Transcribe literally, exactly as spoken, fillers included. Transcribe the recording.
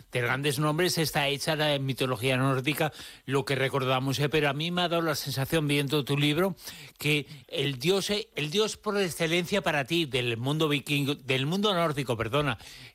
de grandes nombres, está hecha la mitología nórdica, lo que recordamos, ¿eh? Pero a mí me ha dado la sensación, viendo tu libro, que el dios, eh, el dios por excelencia para ti, del mundo vikingo, del mundo nórdico, perdona,